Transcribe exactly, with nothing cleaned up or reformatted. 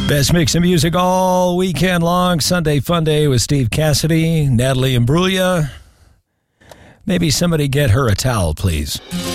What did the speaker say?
Best mix of music all weekend long. Sunday Fun Day with Steve Cassidy, Natalie Imbruglia. Maybe somebody get her a towel, please.